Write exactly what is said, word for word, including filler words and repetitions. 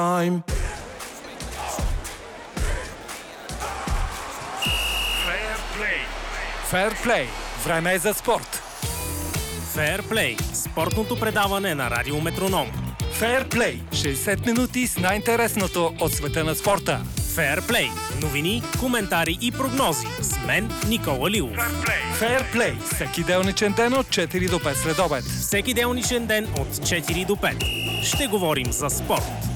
I'm... Фейерплей. Фейерплей. Време е за спорт. Фейерплей – спортното предаване на Радио Метроном. Фейерплей. шейсет минути с най-интересното от света на спорта. Фейерплей – новини, коментари и прогнози. С мен Никола Лилов. Фейерплей. Фейерплей. Всеки делничен ден от четири до пет след обед. Всеки делничен ден от четири до пет. Ще говорим за спорт.